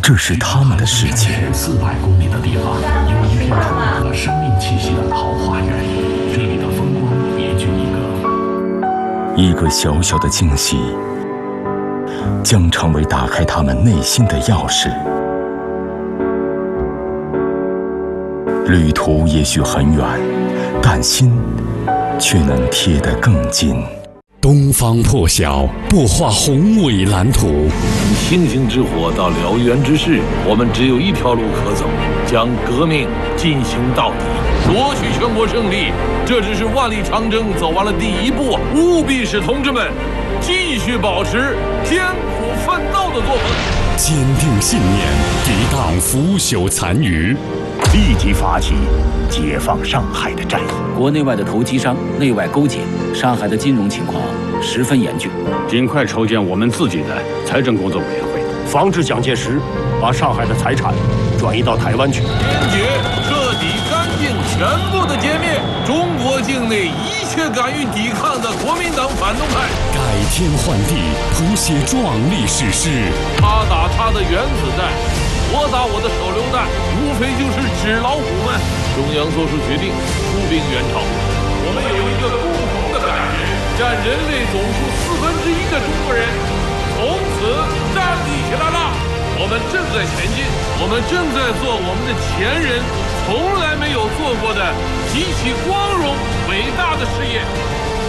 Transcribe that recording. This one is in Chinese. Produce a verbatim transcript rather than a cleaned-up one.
这是他们的世界。 四百公里的地方，有一片充满了生命气息的桃花源，这里的风光别具一格。 一个小小的惊喜，将成为打开他们内心的钥匙。旅途也许很远，但心却能贴得更近。 东方破晓，擘画宏伟蓝图。 从星星之火到燎原之势，我们只有一条路可走，将革命进行到底，夺取全国胜利。这只是万里长征走完了第一步，务必使同志们继续保持艰苦奋斗的作风， 坚定信念，抵挡腐朽残余， 立即发起解放上海的战役。 国内外的投机商内外勾结，上海的金融情况十分严峻， 尽快筹建我们自己的财政工作委员会， 防止蒋介石把上海的财产转移到台湾去。 坚决、彻底、干净、全部的歼灭中国境内一切敢于抵抗的国民党反动派， 改天换地，谱写壮丽史诗。 他打他的原子弹，我打我的手榴弹，无非就是纸老虎们。中央做出决定，出兵援朝。我们有一个共同的感觉，占人类总数四分之一的中国人从此站立起来了。我们正在前进，我们正在做我们的前人从来没有做过的极其光荣伟大的事业。